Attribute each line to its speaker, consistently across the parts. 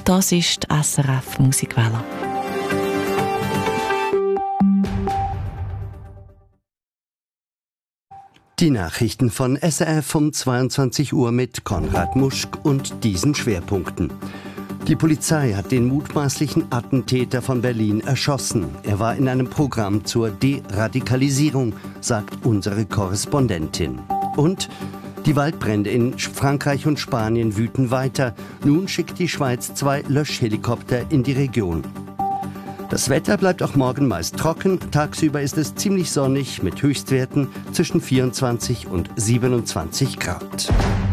Speaker 1: Das ist die SRF Musikwelle.
Speaker 2: Die Nachrichten von SRF um 22 Uhr mit Konrad Muschk und diesen Schwerpunkten. Die Polizei hat den mutmaßlichen Attentäter von Berlin erschossen. Er war in einem Programm zur Deradikalisierung, sagt unsere Korrespondentin. Und die Waldbrände in Frankreich und Spanien wüten weiter. Nun schickt die Schweiz 2 Löschhelikopter in die Region. Das Wetter bleibt auch morgen meist trocken. Tagsüber ist es ziemlich sonnig mit Höchstwerten zwischen 24 und 27 Grad.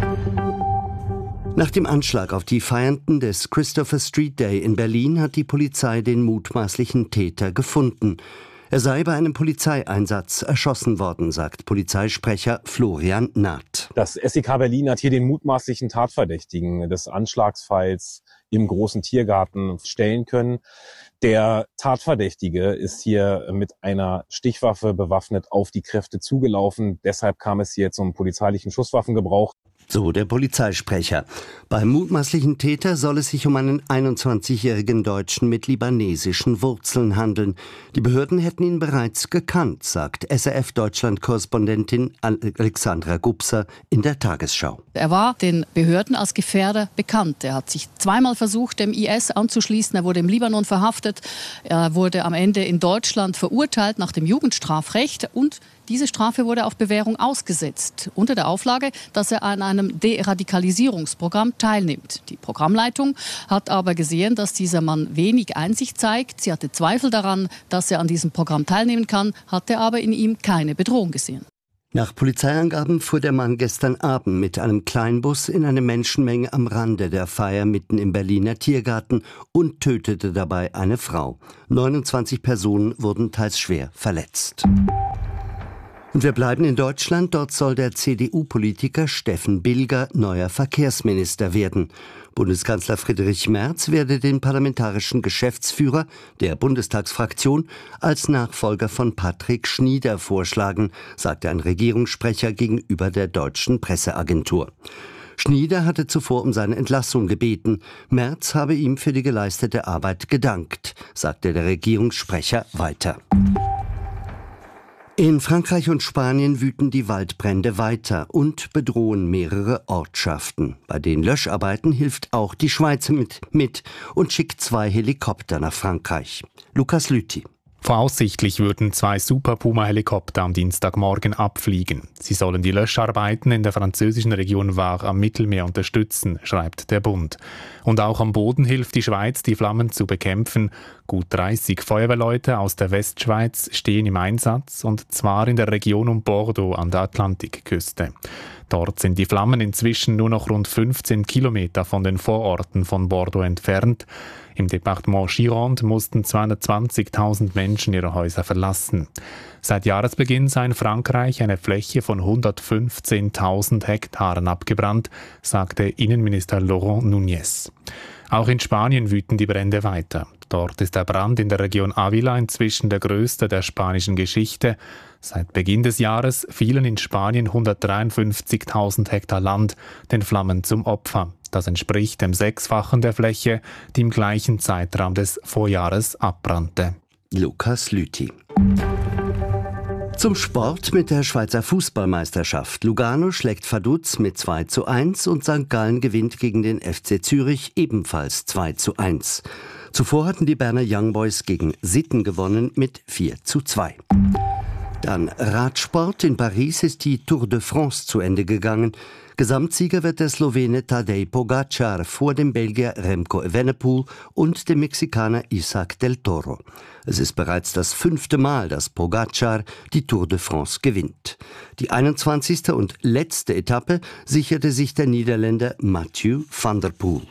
Speaker 2: Nach dem Anschlag auf die Feiernden des Christopher Street Day in Berlin hat die Polizei den mutmaßlichen Täter gefunden. Er sei bei einem Polizeieinsatz erschossen worden, sagt Polizeisprecher Florian Naht.
Speaker 3: Das SEK Berlin hat hier den mutmaßlichen Tatverdächtigen des Anschlagsfalls im großen Tiergarten stellen können. Der Tatverdächtige ist hier mit einer Stichwaffe bewaffnet auf die Kräfte zugelaufen. Deshalb kam es hier zum polizeilichen Schusswaffengebrauch.
Speaker 2: So der Polizeisprecher. Beim mutmaßlichen Täter soll es sich um einen 21-jährigen Deutschen mit libanesischen Wurzeln handeln. Die Behörden hätten ihn bereits gekannt, sagt SRF-Deutschland-Korrespondentin Alexandra Gubser in der Tagesschau.
Speaker 4: Er war den Behörden als Gefährder bekannt. Er hat sich zweimal versucht, dem IS anzuschließen. Er wurde im Libanon verhaftet. Er wurde am Ende in Deutschland verurteilt nach dem Jugendstrafrecht und diese Strafe wurde auf Bewährung ausgesetzt, unter der Auflage, dass er an einem Deradikalisierungsprogramm teilnimmt. Die Programmleitung hat aber gesehen, dass dieser Mann wenig Einsicht zeigt. Sie hatte Zweifel daran, dass er an diesem Programm teilnehmen kann, hatte aber in ihm keine Bedrohung gesehen.
Speaker 2: Nach Polizeiangaben fuhr der Mann gestern Abend mit einem Kleinbus in eine Menschenmenge am Rande der Feier mitten im Berliner Tiergarten und tötete dabei eine Frau. 29 Personen wurden teils schwer verletzt. Und wir bleiben in Deutschland. Dort soll der CDU-Politiker Steffen Bilger neuer Verkehrsminister werden. Bundeskanzler Friedrich Merz werde den parlamentarischen Geschäftsführer der Bundestagsfraktion als Nachfolger von Patrick Schnieder vorschlagen, sagte ein Regierungssprecher gegenüber der deutschen Presseagentur. Schnieder hatte zuvor um seine Entlassung gebeten. Merz habe ihm für die geleistete Arbeit gedankt, sagte der Regierungssprecher weiter. In Frankreich und Spanien wüten die Waldbrände weiter und bedrohen mehrere Ortschaften. Bei den Löscharbeiten hilft auch die Schweiz mit und schickt 2 Helikopter nach Frankreich. Lukas Lüthi.
Speaker 5: Voraussichtlich würden 2 Super Puma-Helikopter am Dienstagmorgen abfliegen. Sie sollen die Löscharbeiten in der französischen Region Var am Mittelmeer unterstützen, schreibt der Bund. Und auch am Boden hilft die Schweiz, die Flammen zu bekämpfen. Gut 30 Feuerwehrleute aus der Westschweiz stehen im Einsatz, und zwar in der Region um Bordeaux an der Atlantikküste. Dort sind die Flammen inzwischen nur noch rund 15 Kilometer von den Vororten von Bordeaux entfernt. Im Departement Gironde mussten 220.000 Menschen ihre Häuser verlassen. Seit Jahresbeginn sei in Frankreich eine Fläche von 115.000 Hektaren abgebrannt, sagte Innenminister Laurent Núñez. Auch in Spanien wüten die Brände weiter. Dort ist der Brand in der Region Ávila inzwischen der größte der spanischen Geschichte. Seit Beginn des Jahres fielen in Spanien 153.000 Hektar Land den Flammen zum Opfer. Das entspricht dem 6-fachen der Fläche, die im gleichen Zeitraum des Vorjahres abbrannte.
Speaker 2: Lukas Lüthi. Zum Sport mit der Schweizer Fußballmeisterschaft. Lugano schlägt Vaduz mit 2:1 und St. Gallen gewinnt gegen den FC Zürich ebenfalls 2:1. Zuvor hatten die Berner Young Boys gegen Sitten gewonnen mit 4:2. Dann Radsport. In Paris ist die Tour de France zu Ende gegangen. Gesamtsieger wird der Slowene Tadej Pogacar vor dem Belgier Remco Evenepoel und dem Mexikaner Isaac del Toro. Es ist bereits das 5. Mal, dass Pogacar die Tour de France gewinnt. Die 21. und letzte Etappe sicherte sich der Niederländer Mathieu van der Poel.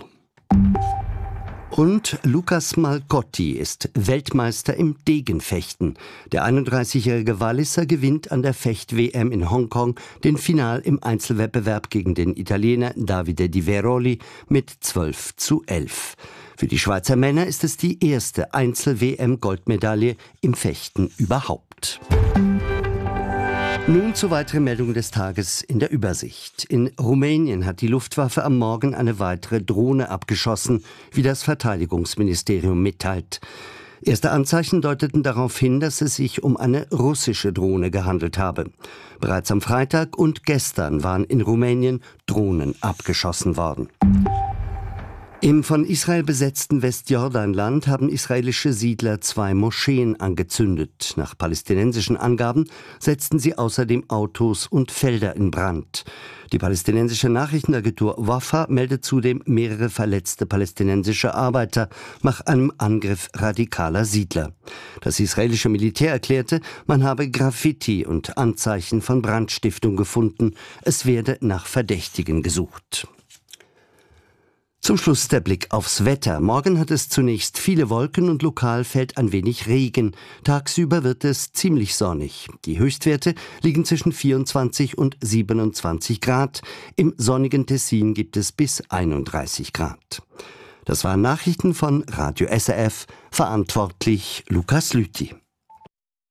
Speaker 2: Und Lucas Malcotti ist Weltmeister im Degenfechten. Der 31-jährige Walliser gewinnt an der Fecht-WM in Hongkong den Final im Einzelwettbewerb gegen den Italiener Davide Di Veroli mit 12:11. Für die Schweizer Männer ist es die erste Einzel-WM-Goldmedaille im Fechten überhaupt. Nun zu weiteren Meldungen des Tages in der Übersicht. In Rumänien hat die Luftwaffe am Morgen eine weitere Drohne abgeschossen, wie das Verteidigungsministerium mitteilt. Erste Anzeichen deuteten darauf hin, dass es sich um eine russische Drohne gehandelt habe. Bereits am Freitag und gestern waren in Rumänien Drohnen abgeschossen worden. Im von Israel besetzten Westjordanland haben israelische Siedler 2 Moscheen angezündet. Nach palästinensischen Angaben setzten sie außerdem Autos und Felder in Brand. Die palästinensische Nachrichtenagentur Wafa meldet zudem mehrere verletzte palästinensische Arbeiter nach einem Angriff radikaler Siedler. Das israelische Militär erklärte, man habe Graffiti und Anzeichen von Brandstiftung gefunden. Es werde nach Verdächtigen gesucht. Zum Schluss der Blick aufs Wetter. Morgen hat es zunächst viele Wolken und lokal fällt ein wenig Regen. Tagsüber wird es ziemlich sonnig. Die Höchstwerte liegen zwischen 24 und 27 Grad. Im sonnigen Tessin gibt es bis 31 Grad. Das waren Nachrichten von Radio SRF, verantwortlich Lukas Lüthi.